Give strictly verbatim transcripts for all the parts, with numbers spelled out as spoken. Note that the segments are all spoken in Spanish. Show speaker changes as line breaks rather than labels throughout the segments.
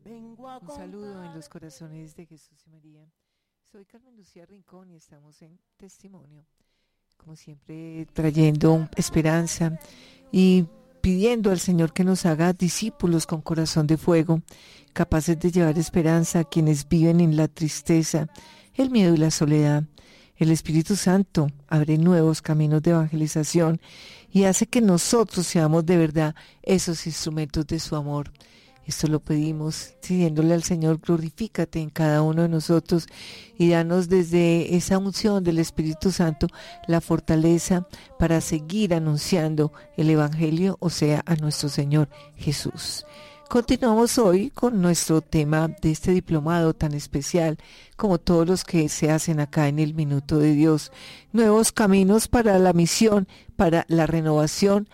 Un saludo en los corazones de Jesús y María. Soy Carmen Lucía Rincón y estamos en Testimonio, como siempre trayendo esperanza y pidiendo al Señor que nos haga discípulos con corazón de fuego, capaces de llevar esperanza a quienes viven en la tristeza, el miedo y la soledad. El Espíritu Santo abre nuevos caminos de evangelización y hace que nosotros seamos de verdad esos instrumentos de su amor. Esto lo pedimos, pidiéndole al Señor, glorifícate en cada uno de nosotros y danos desde esa unción del Espíritu Santo la fortaleza para seguir anunciando el Evangelio, o sea, a nuestro Señor Jesús. Continuamos hoy con nuestro tema de este diplomado tan especial, como todos los que se hacen acá en el Minuto de Dios. Nuevos caminos para la misión, para la renovación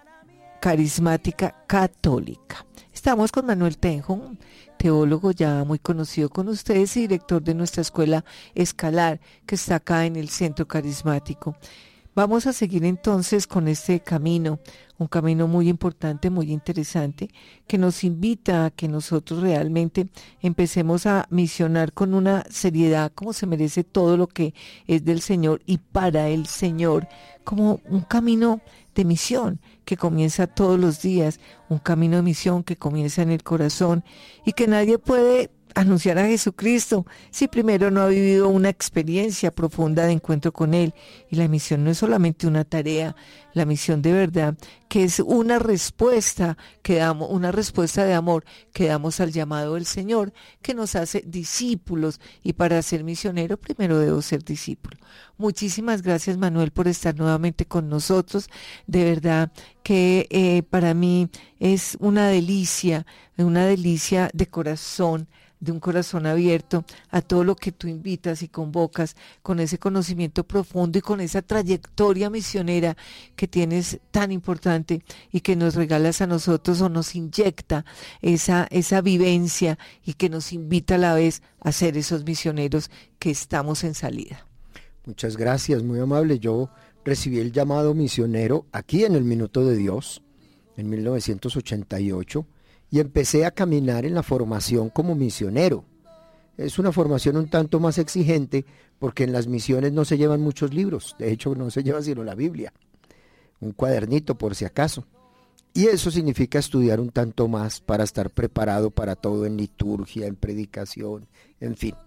carismática católica. Estamos con Manuel Tenjo, un teólogo ya muy conocido con ustedes y director de nuestra escuela Escalar, que está acá en el Centro Carismático. Vamos a seguir entonces con este camino, un camino muy importante, muy interesante, que nos invita a que nosotros realmente empecemos a misionar con una seriedad como se merece todo lo que es del Señor y para el Señor, como un camino de misión que comienza todos los días, un camino de misión que comienza en el corazón y que nadie puede anunciar a Jesucristo si primero no ha vivido una experiencia profunda de encuentro con Él. Y la misión no es solamente una tarea, la misión de verdad, que es una respuesta que damos, una respuesta de amor que damos al llamado del Señor, que nos hace discípulos, y para ser misionero primero debo ser discípulo. Muchísimas gracias, Manuel, por estar nuevamente con nosotros. De verdad que eh, para mí es una delicia, una delicia de corazón, de un corazón abierto a todo lo que tú invitas y convocas, con ese conocimiento profundo y con esa trayectoria misionera que tienes tan importante y que nos regalas a nosotros o nos inyecta esa, esa vivencia y que nos invita a la vez a ser esos misioneros que estamos en salida.
Muchas gracias, muy amable. Yo recibí el llamado misionero aquí en el Minuto de Dios en mil novecientos ochenta y ocho y empecé a caminar en la formación como misionero. Es una formación un tanto más exigente porque en las misiones no se llevan muchos libros, de hecho no se lleva sino la Biblia, un cuadernito por si acaso. Y eso significa estudiar un tanto más para estar preparado para todo en liturgia, en predicación, en fin.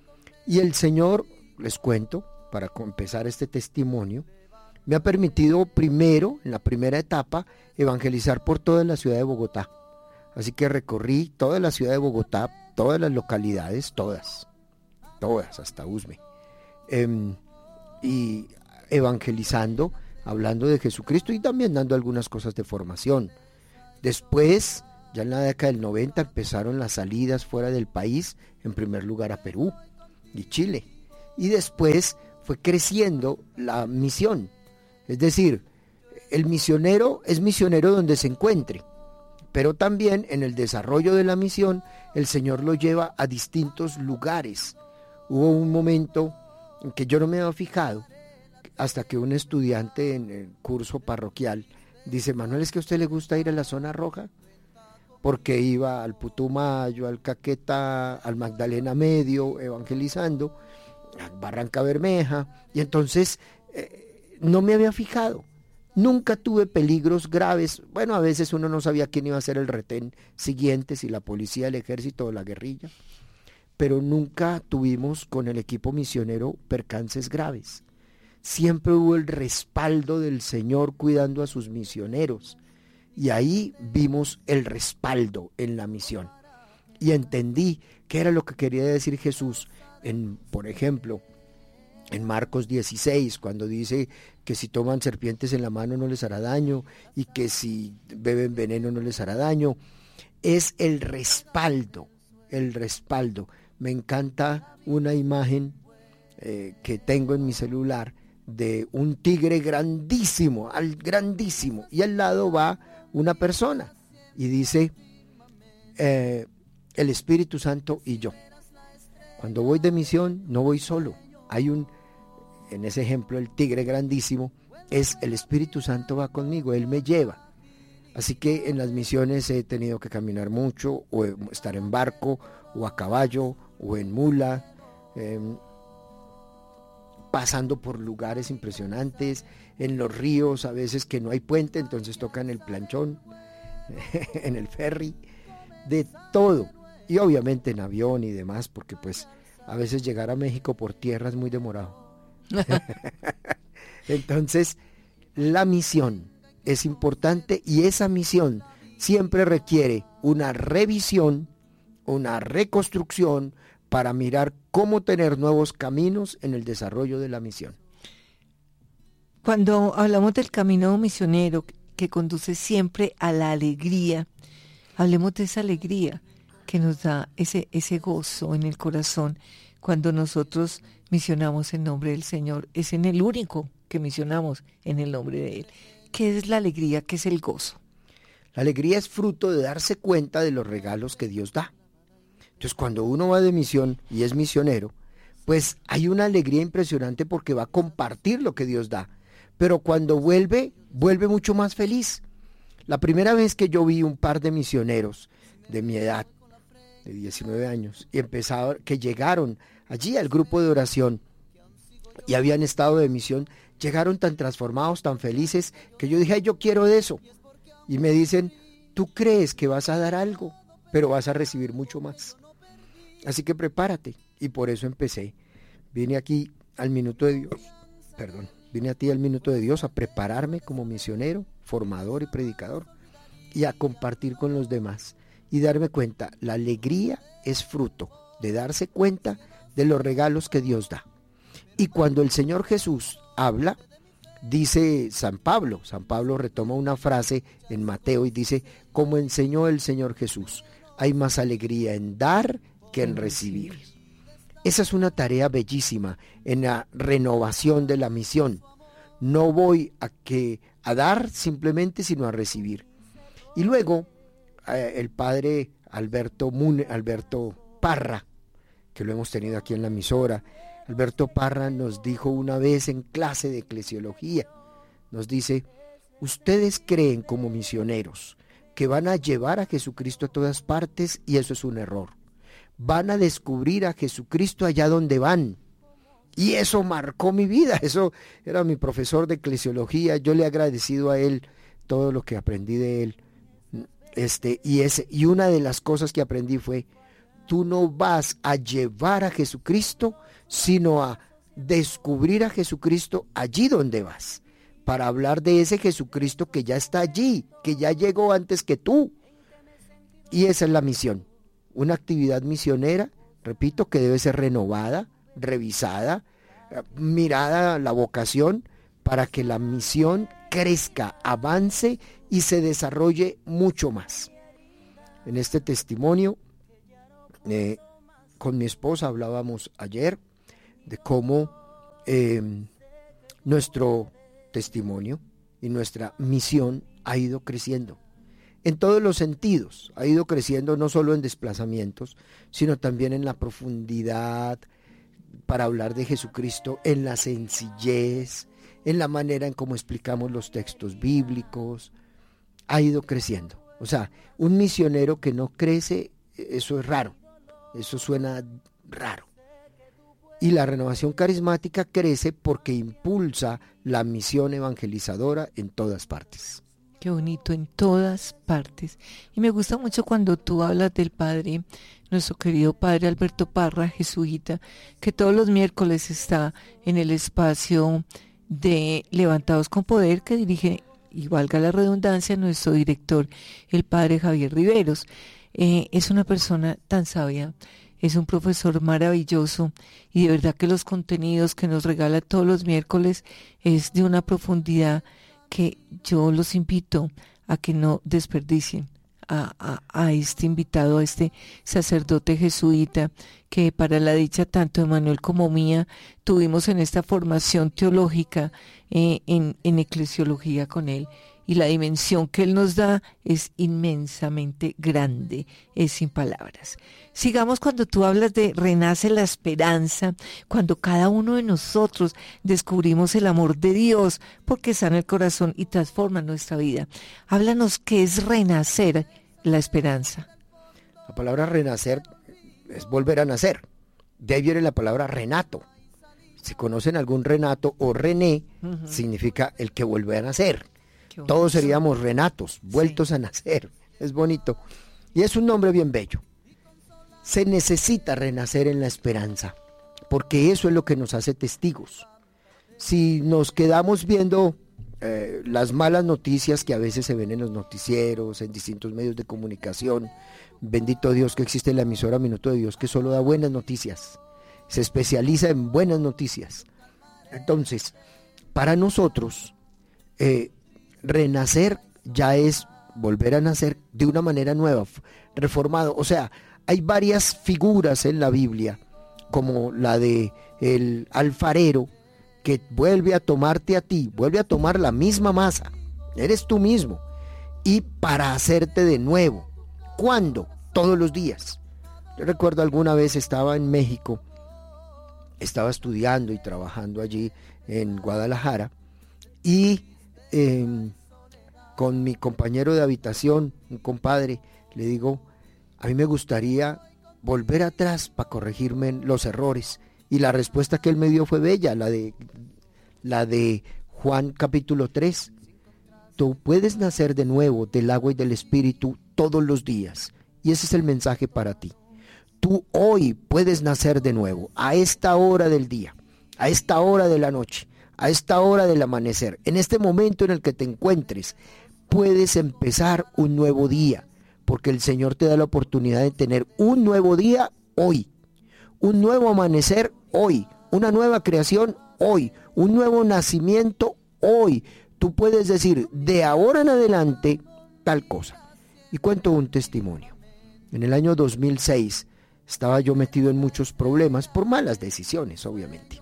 Y el Señor, les cuento, para empezar este testimonio, me ha permitido primero, en la primera etapa, evangelizar por toda la ciudad de Bogotá. Así que recorrí toda la ciudad de Bogotá, todas las localidades, todas, todas, hasta Usme, eh, y evangelizando, hablando de Jesucristo y también dando algunas cosas de formación. Después, ya en la década del noventa, empezaron las salidas fuera del país, en primer lugar a Perú y Chile, y después fue creciendo la misión. Es decir, el misionero es misionero donde se encuentre, pero también en el desarrollo de la misión el Señor lo lleva a distintos lugares. Hubo un momento en que yo no me había fijado, hasta que un estudiante en el curso parroquial dice: Manuel, ¿es que a usted le gusta ir a la zona roja? Porque iba al Putumayo, al Caquetá, al Magdalena Medio, evangelizando, a Barranca Bermeja, y entonces eh, no me había fijado. Nunca tuve peligros graves. Bueno, a veces uno no sabía quién iba a ser el retén siguiente, si la policía, el ejército o la guerrilla, pero nunca tuvimos con el equipo misionero percances graves. Siempre hubo el respaldo del Señor cuidando a sus misioneros, y ahí vimos el respaldo en la misión. Y entendí qué era lo que quería decir Jesús, en, por ejemplo, en Marcos dieciséis, cuando dice que si toman serpientes en la mano no les hará daño y que si beben veneno no les hará daño. Es el respaldo, el respaldo. Me encanta una imagen eh, que tengo en mi celular de un tigre grandísimo, al grandísimo, y al lado va una persona y dice eh, el Espíritu Santo y yo. Cuando voy de misión no voy solo, hay un en ese ejemplo el tigre grandísimo es el Espíritu Santo, va conmigo, Él me lleva. Así que en las misiones he tenido que caminar mucho, o estar en barco, o a caballo, o en mula, eh, pasando por lugares impresionantes, en los ríos, a veces que no hay puente, entonces toca en el planchón, en el ferry, de todo. Y obviamente en avión y demás, porque pues a veces llegar a México por tierra es muy demorado. Entonces, la misión es importante y esa misión siempre requiere una revisión, una reconstrucción para mirar cómo tener nuevos caminos en el desarrollo de la misión.
Cuando hablamos del camino misionero que conduce siempre a la alegría, hablemos de esa alegría que nos da ese, ese gozo en el corazón cuando nosotros misionamos en nombre del Señor. Es en el único que misionamos en el nombre de Él. ¿Qué es la alegría? ¿Qué es el gozo?
La alegría es fruto de darse cuenta de los regalos que Dios da. Entonces, cuando uno va de misión y es misionero, pues hay una alegría impresionante porque va a compartir lo que Dios da. Pero cuando vuelve, vuelve mucho más feliz. La primera vez que yo vi un par de misioneros de mi edad, de diecinueve años, y empezaron, que llegaron allí al grupo de oración y habían estado de misión, llegaron tan transformados, tan felices, que yo dije, ay, yo quiero de eso. Y me dicen, tú crees que vas a dar algo, pero vas a recibir mucho más. Así que prepárate. Y por eso empecé. Vine aquí al Minuto de Dios, perdón, vine a ti al Minuto de Dios a prepararme como misionero, formador y predicador, y a compartir con los demás. Y darme cuenta, la alegría es fruto de darse cuenta de los regalos que Dios da. Y cuando el Señor Jesús habla, dice San Pablo, San Pablo retoma una frase en Mateo y dice, como enseñó el Señor Jesús, hay más alegría en dar que en recibir. Esa es una tarea bellísima en la renovación de la misión. No voy a, que, a dar simplemente, sino a recibir. Y luego, eh, el padre Alberto, Mune, Alberto Parra, que lo hemos tenido aquí en la emisora, Alberto Parra nos dijo una vez en clase de eclesiología, nos dice, ustedes creen como misioneros que van a llevar a Jesucristo a todas partes y eso es un error. Van a descubrir a Jesucristo allá donde van. Y eso marcó mi vida, eso era mi profesor de eclesiología, yo le he agradecido a él todo lo que aprendí de él. Este, y, ese, y una de las cosas que aprendí fue, tú no vas a llevar a Jesucristo, sino a descubrir a Jesucristo allí donde vas, para hablar de ese Jesucristo que ya está allí, que ya llegó antes que tú. Y esa es la misión, una actividad misionera, repito, que debe ser renovada, revisada, mirada la vocación, para que la misión crezca, avance y se desarrolle mucho más. En este testimonio, eh, con mi esposa hablábamos ayer de cómo eh, nuestro testimonio y nuestra misión ha ido creciendo en todos los sentidos, ha ido creciendo no solo en desplazamientos, sino también en la profundidad para hablar de Jesucristo, en la sencillez, en la manera en cómo explicamos los textos bíblicos, ha ido creciendo. O sea, un misionero que no crece, eso es raro, eso suena raro. Y la renovación carismática crece porque impulsa la misión evangelizadora en todas partes.
Qué bonito, en todas partes. Y me gusta mucho cuando tú hablas del padre, nuestro querido padre Alberto Parra, jesuita, que todos los miércoles está en el espacio de Levantados con Poder, que dirige, y valga la redundancia, nuestro director, el padre Javier Riveros. Eh, es una persona tan sabia, es un profesor maravilloso y de verdad que los contenidos que nos regala todos los miércoles es de una profundidad que yo los invito a que no desperdicien a, a, a este invitado, a este sacerdote jesuita que para la dicha tanto de Manuel como mía tuvimos en esta formación teológica eh, en, en eclesiología con él. y la dimensión que Él nos da es inmensamente grande, es sin palabras. Sigamos cuando tú hablas de renace la esperanza, cuando cada uno de nosotros descubrimos el amor de Dios, porque sana el corazón y transforma nuestra vida. Háblanos qué es renacer la esperanza.
La palabra renacer es volver a nacer. De ahí viene la palabra Renato. Si conocen algún Renato o René, uh-huh. significa el que vuelve a nacer. Todos seríamos Renatos, vueltos sí. a nacer. Es bonito. Y es un nombre bien bello. Se necesita renacer en la esperanza, porque eso es lo que nos hace testigos. Si nos quedamos viendo eh, las malas noticias que a veces se ven en los noticieros, en distintos medios de comunicación, bendito Dios que existe la emisora Minuto de Dios, que solo da buenas noticias. Se especializa en buenas noticias. Entonces, para nosotros, eh, renacer ya es volver a nacer de una manera nueva, reformado. O sea, hay varias figuras en la Biblia, como la de el alfarero, que vuelve a tomarte a ti, vuelve a tomar la misma masa, eres tú mismo, y para hacerte de nuevo. ¿Cuándo? Todos los días. Yo recuerdo alguna vez estaba en México, estaba estudiando y trabajando allí en Guadalajara y eh, con mi compañero de habitación, un compadre, le digo, a mí me gustaría volver atrás para corregirme los errores, y la respuesta que él me dio fue bella, la de, la de Juan capítulo tres, tú puedes nacer de nuevo del agua y del espíritu todos los días, y ese es el mensaje para ti. Tú hoy puedes nacer de nuevo, a esta hora del día, a esta hora de la noche, a esta hora del amanecer. En este momento en el que te encuentres, puedes empezar un nuevo día, porque el Señor te da la oportunidad de tener un nuevo día hoy, un nuevo amanecer hoy, una nueva creación hoy, un nuevo nacimiento hoy. Tú puedes decir, de ahora en adelante, tal cosa. Y cuento un testimonio. En el año dos mil seis, estaba yo metido en muchos problemas por malas decisiones, obviamente.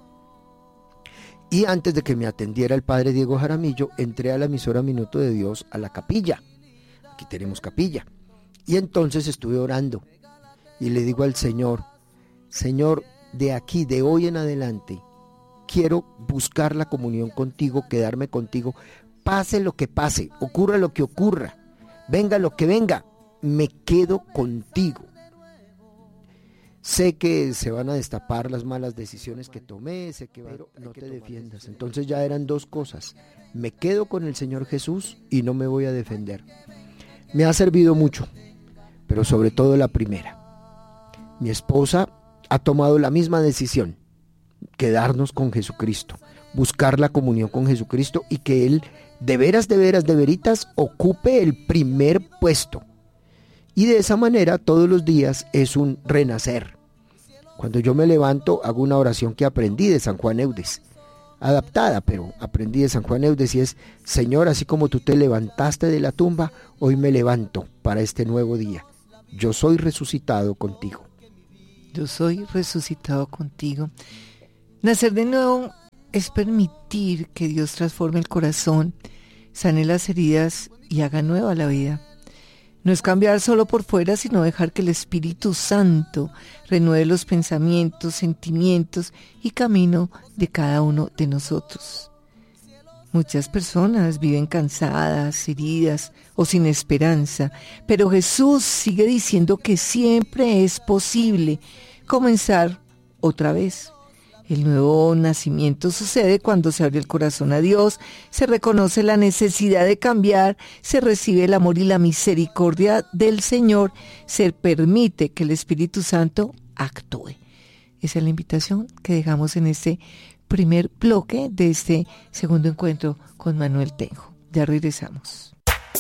Y antes de que me atendiera el padre Diego Jaramillo, entré a la emisora Minuto de Dios, a la capilla. Aquí tenemos capilla. Y entonces estuve orando. Y le digo al Señor, Señor, de aquí, de hoy en adelante, quiero buscar la comunión contigo, quedarme contigo, pase lo que pase, ocurra lo que ocurra, venga lo que venga, me quedo contigo. Sé que se van a destapar las malas decisiones que tomé, sé que pero no te defiendas. Entonces ya eran dos cosas. Me quedo con el Señor Jesús y no me voy a defender. Me ha servido mucho, pero sobre todo la primera. Mi esposa ha tomado la misma decisión, quedarnos con Jesucristo, buscar la comunión con Jesucristo y que Él de veras, de veras, de veritas ocupe el primer puesto. Y de esa manera todos los días es un renacer. Cuando yo me levanto hago una oración que aprendí de San Juan Eudes, adaptada, pero aprendí de San Juan Eudes, y es: Señor, así como tú te levantaste de la tumba, hoy me levanto para este nuevo día. Yo soy resucitado contigo.
Yo soy resucitado contigo. Nacer de nuevo es permitir que Dios transforme el corazón, sane las heridas y haga nueva la vida. No es cambiar solo por fuera, sino dejar que el Espíritu Santo renueve los pensamientos, sentimientos y camino de cada uno de nosotros. Muchas personas viven cansadas, heridas o sin esperanza, pero Jesús sigue diciendo que siempre es posible comenzar otra vez. El nuevo nacimiento sucede cuando se abre el corazón a Dios, se reconoce la necesidad de cambiar, se recibe el amor y la misericordia del Señor, se permite que el Espíritu Santo actúe. Esa es la invitación que dejamos en este primer bloque de este segundo encuentro con Manuel Tenjo. Ya regresamos.